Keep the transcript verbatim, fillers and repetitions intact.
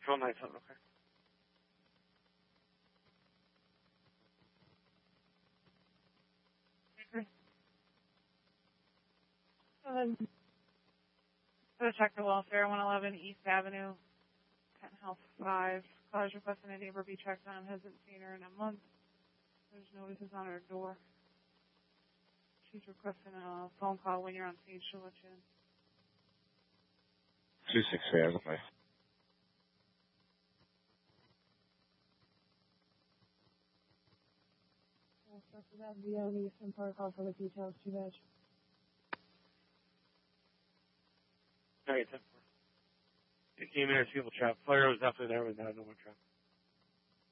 Patrol nine seven, okay. Um, so check the welfare, one eleven East Avenue, Penthouse five. Caller's requesting a neighbor be checked on. Hasn't seen her in a month. There's notices on her door. She's requesting a phone call when you're on stage. She'll let you in. two six three, okay. We'll start with that via the Eastern protocol for the details. Too bad. All right, ten four. It came in as people trap. Fire was definitely there with that, no more trap.